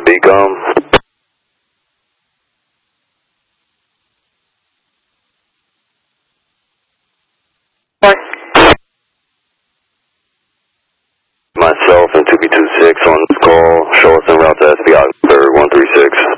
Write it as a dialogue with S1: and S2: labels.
S1: Becom. Myself and 2B26 on this call. Show us en route to SBI 136.